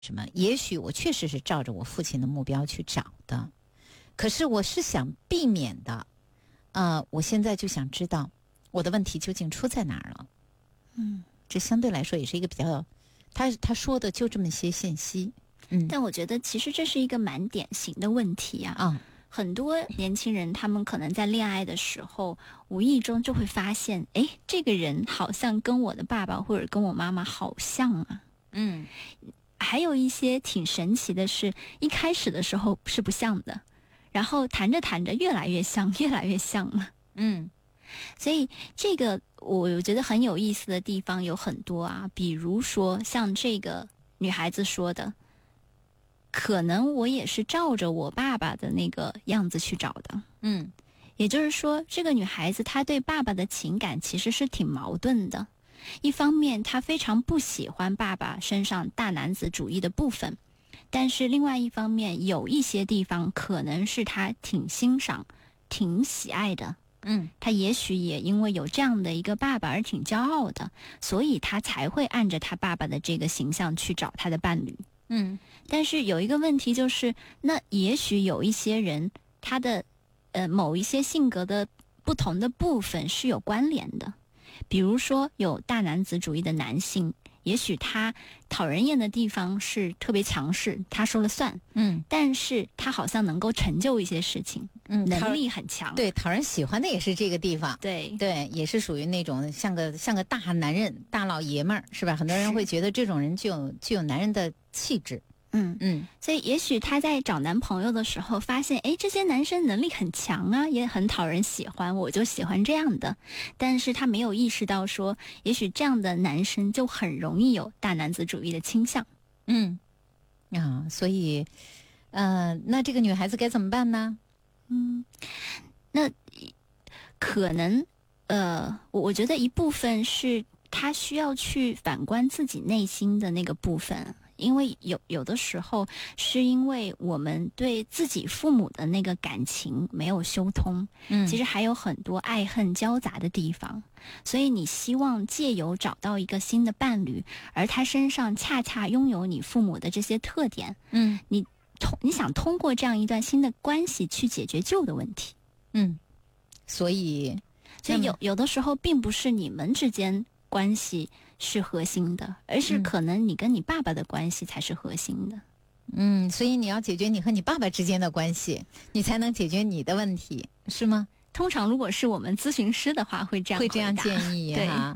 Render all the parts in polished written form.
什么？也许我确实是照着我父亲的目标去找的，可是我是想避免的。我现在就想知道我的问题究竟出在哪儿了。这相对来说也是一个比较，他说的就这么些信息。 但我觉得其实这是一个蛮典型的问题啊。很多年轻人他们可能在恋爱的时候无意中就会发现，这个人好像跟我的爸爸或者跟我妈妈好像啊。还有一些挺神奇的是，一开始的时候是不像的，然后谈着谈着越来越像，越来越像了。所以这个我觉得很有意思的地方有很多啊，比如说像这个女孩子说的，可能我也是照着我爸爸的那个样子去找的。也就是说，这个女孩子她对爸爸的情感其实是挺矛盾的。一方面，她非常不喜欢爸爸身上大男子主义的部分，但是另外一方面，有一些地方可能是她挺欣赏、挺喜爱的。她也许也因为有这样的一个爸爸而挺骄傲的，所以她才会按着她爸爸的这个形象去找她的伴侣。但是有一个问题就是，那也许有一些人他的某一些性格的不同的部分是有关联的。比如说有大男子主义的男性，也许他讨人厌的地方是特别强势，他说了算。但是他好像能够成就一些事情，能力很强。 对，讨人喜欢的也是这个地方。 对， 也是属于那种像个大男人、大老爷们儿，是吧？很多人会觉得这种人具有男人的气质。 所以也许她在找男朋友的时候发现，这些男生能力很强啊，也很讨人喜欢，我就喜欢这样的。但是她没有意识到说，也许这样的男生就很容易有大男子主义的倾向。 所以那这个女孩子该怎么办呢？ 那可能我觉得一部分是她需要去反观自己内心的那个部分。因为有的时候是因为我们对自己父母的那个感情没有修通，其实还有很多爱恨交杂的地方，所以你希望借由找到一个新的伴侣，而他身上恰恰拥有你父母的这些特点，你想通过这样一段新的关系去解决旧的问题。 所以有的时候并不是你们之间关系是核心的，而是可能你跟你爸爸的关系才是核心的。 所以你要解决你和你爸爸之间的关系，你才能解决你的问题，是吗？ 通常如果是我们咨询师的话，会这样建议哈。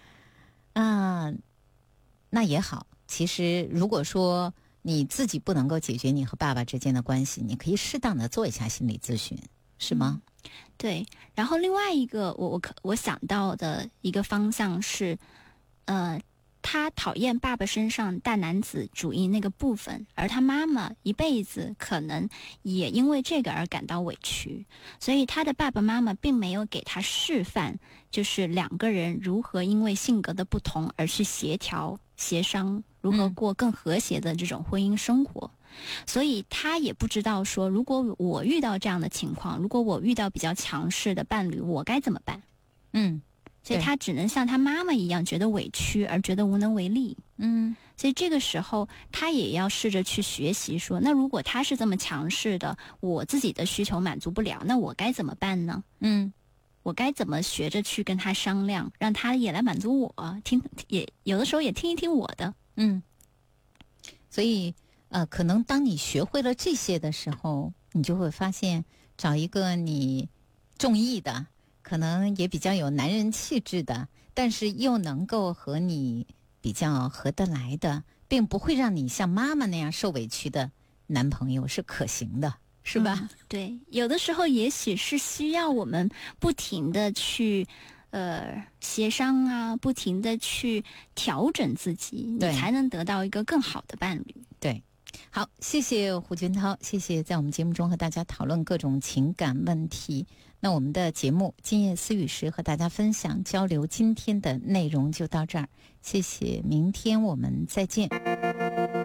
那也好。其实如果说你自己不能够解决你和爸爸之间的关系，你可以适当的做一下心理咨询，是吗？ 对。然后另外一个我想到的一个方向是，他讨厌爸爸身上大男子主义那个部分，而他妈妈一辈子可能也因为这个而感到委屈，所以他的爸爸妈妈并没有给他示范，就是两个人如何因为性格的不同而去协调协商，如何过更和谐的这种婚姻生活。所以他也不知道说，如果我遇到这样的情况，如果我遇到比较强势的伴侣，我该怎么办？所以他只能像他妈妈一样觉得委屈而觉得无能为力。所以这个时候他也要试着去学习说，那如果他是这么强势的，我自己的需求满足不了，那我该怎么办呢？我该怎么学着去跟他商量，让他也来满足我，也有的时候也听一听我的。 所以可能当你学会了这些的时候，你就会发现找一个你中意的，可能也比较有男人气质的，但是又能够和你比较合得来的，并不会让你像妈妈那样受委屈的男朋友是可行的，是吧？ 对，有的时候也许是需要我们不停的去协商啊，不停的去调整自己，你才能得到一个更好的伴侣。 对。好，谢谢胡军涛，谢谢在我们节目中和大家讨论各种情感问题。那我们的节目今夜思语时和大家分享交流今天的内容就到这儿，谢谢，明天我们再见。